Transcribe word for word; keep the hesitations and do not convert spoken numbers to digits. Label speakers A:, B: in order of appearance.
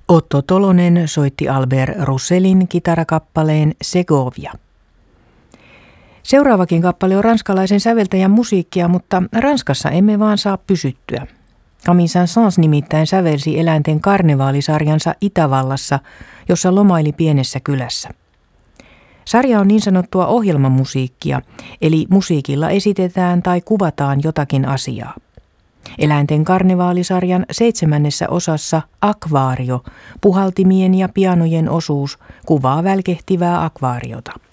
A: Otto Tolonen soitti Albert Roussellin kitarakappaleen Segovia. Seuraavakin kappale on ranskalaisen säveltäjän musiikkia, mutta Ranskassa emme vaan saa pysyttyä. Camille Saint-Saëns nimittäin sävelsi eläinten karnevaalisarjansa Itävallassa, jossa lomaili pienessä kylässä. Sarja on niin sanottua ohjelmamusiikkia, eli musiikilla esitetään tai kuvataan jotakin asiaa. Eläinten karnevaalisarjan seitsemännessä osassa Akvaario, puhaltimien ja pianojen osuus, kuvaa välkehtivää akvaariota.